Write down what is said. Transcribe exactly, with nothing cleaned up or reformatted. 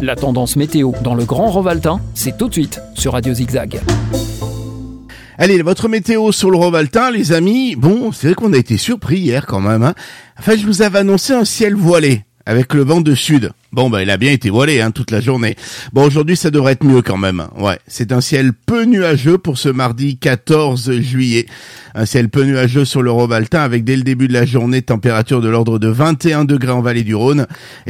La tendance météo dans le Grand Rovaltain, c'est tout de suite sur Radio Zigzag. Allez, votre météo sur le Rovaltain, les amis. Bon, c'est vrai qu'on a été surpris hier quand même. Hein. Enfin, je vous avais annoncé un ciel voilé avec le vent de sud. Bon, bah, il a bien été voilé hein, toute la journée. Bon, aujourd'hui, ça devrait être mieux quand même. Ouais, c'est un ciel peu nuageux pour ce mardi quatorze juillet. Un ciel peu nuageux sur le Rovaltain avec dès le début de la journée température de l'ordre de vingt et un degrés en vallée du Rhône.